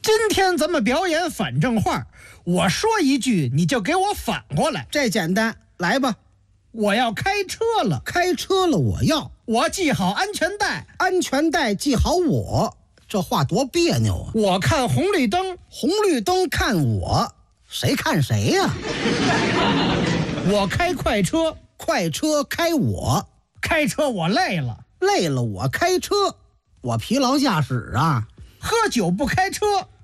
今天咱们表演反正话，我说一句你就给我反过来。 这简单，来吧。 我要开车了， 开车了， 我系好安全带， 安全带系好我。这话多别扭啊！ 我看红绿灯， 红绿灯看我，谁看谁呀？ 我开快车， 快车开我， 开车我累了， 累了我开车，我疲劳驾驶啊。 喝酒不开车，